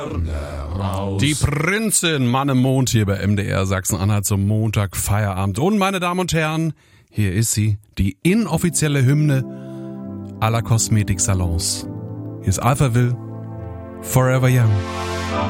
Die Prinzin, Mann im Mond hier bei MDR Sachsen-Anhalt zum Montag Feierabend. Und meine Damen und Herren, hier ist sie, die inoffizielle Hymne aller Kosmetiksalons. Hier ist Alphaville, Forever Young.